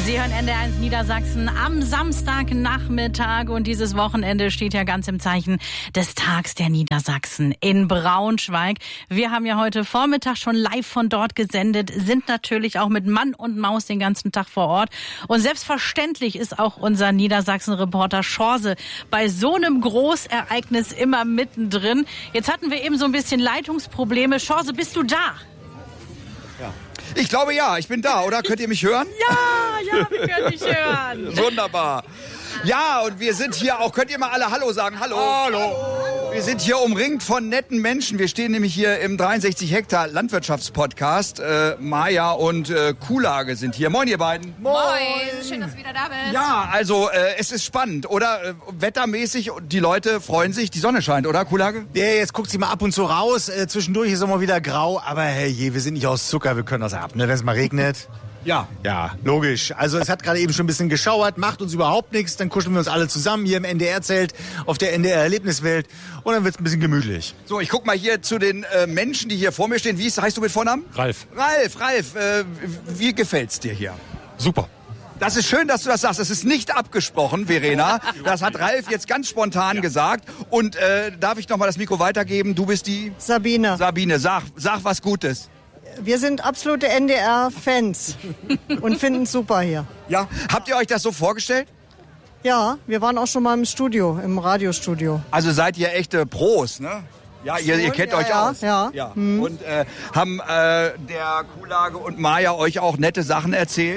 Sie hören NDR1 Niedersachsen am Samstagnachmittag und dieses Wochenende steht ja ganz im Zeichen des Tags der Niedersachsen in Braunschweig. Wir haben ja heute Vormittag schon live von dort gesendet, sind natürlich auch mit Mann und Maus den ganzen Tag vor Ort. Und selbstverständlich ist auch unser Niedersachsen-Reporter Schorse bei so einem Großereignis immer mittendrin. Jetzt hatten wir eben so ein bisschen Leitungsprobleme. Schorse, bist du da? Ja. Ich glaube ja, ich bin da, oder? Könnt ihr mich hören? Ja, wir können dich hören. Wunderbar. Ja, und wir sind hier auch, könnt ihr mal alle Hallo sagen? Hallo. Hallo. Wir sind hier umringt von netten Menschen. Wir stehen nämlich hier im 63 Hektar Landwirtschaftspodcast. Maja und Kuhlage sind hier. Moin, ihr beiden. Moin. Schön, dass du wieder da bist. Ja, also es ist spannend, oder? Wettermäßig, die Leute freuen sich, die Sonne scheint, oder, Kuhlage? Ja, jetzt guckt sie mal ab und zu raus. Zwischendurch ist immer wieder grau. Aber hey, wir sind nicht aus Zucker, wir können das ab, ne? Wenn es mal regnet. Ja. Ja, logisch. Also es hat gerade eben schon ein bisschen geschauert, macht uns überhaupt nichts. Dann kuscheln wir uns alle zusammen hier im NDR-Zelt auf der NDR-Erlebniswelt und dann wird's ein bisschen gemütlich. So, ich guck mal hier zu den Menschen, die hier vor mir stehen. Wie heißt du mit Vornamen? Ralf. Ralf, wie gefällt's dir hier? Super. Das ist schön, dass du das sagst. Das ist nicht abgesprochen, Verena. Das hat Ralf jetzt ganz spontan gesagt. Und darf ich noch mal das Mikro weitergeben? Du bist die? Sabine. Sabine, sag was Gutes. Wir sind absolute NDR-Fans und finden es super hier. Ja, habt ihr euch das so vorgestellt? Ja, wir waren auch schon mal im Studio, im Radiostudio. Also seid ihr echte Pros, ne? Ja, ihr kennt euch aus. Ja. Und haben der Kuhlage und Maja euch auch nette Sachen erzählt?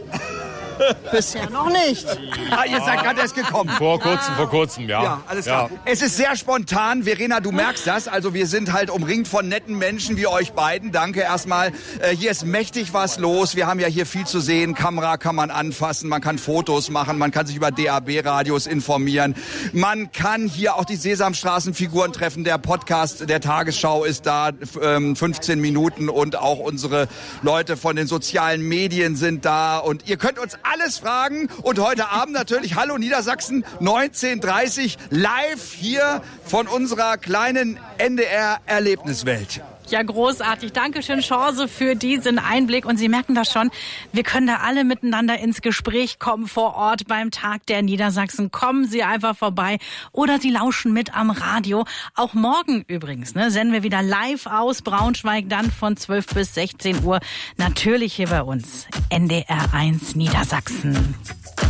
Bisher noch nicht. Ah, ihr seid gerade erst gekommen. Vor kurzem, ja. Ja, alles klar. Ja. Es ist sehr spontan. Verena, du merkst das. Also wir sind halt umringt von netten Menschen wie euch beiden. Danke erstmal. Hier ist mächtig was los. Wir haben ja hier viel zu sehen. Kamera kann man anfassen, man kann Fotos machen, man kann sich über DAB-Radios informieren. Man kann hier auch die Sesamstraßenfiguren treffen. Der Podcast der Tagesschau ist da, 15 Minuten. Und auch unsere Leute von den sozialen Medien sind da. Und ihr könnt uns alles fragen und heute Abend natürlich Hallo Niedersachsen 19:30 live hier von unserer kleinen NDR-Erlebniswelt. Ja, großartig. Dankeschön, Chance, für diesen Einblick. Und Sie merken das schon, wir können da alle miteinander ins Gespräch kommen vor Ort beim Tag der Niedersachsen. Kommen Sie einfach vorbei oder Sie lauschen mit am Radio. Auch morgen übrigens senden wir wieder live aus Braunschweig, dann von 12 bis 16 Uhr. Natürlich hier bei uns, NDR1 Niedersachsen.